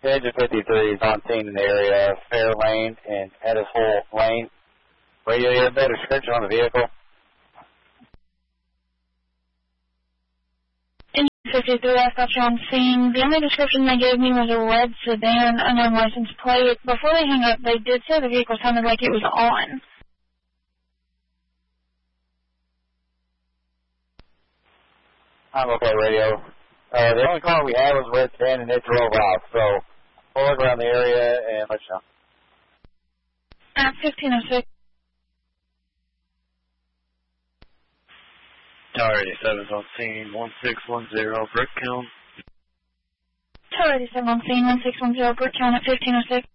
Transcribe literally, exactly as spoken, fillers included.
Engine fifty-three is on scene in the area of Fair Lane and Edisville Lane. Radio, you have a better description on the vehicle? Engine fifty-three, I've got you on scene. The only description they gave me was a red sedan, unknown license plate. Before they hung up, they did say the vehicle sounded like it was on. I'm okay, radio. Uh, the only car we had was red sedan and it drove off, so we'll look around the area and let you know. At fifteen oh six. Tower eighty-seven's on scene, one six one zero, Bricktown. Tower eighty-seven on scene, one six one zero, Bricktown at fifteen oh six.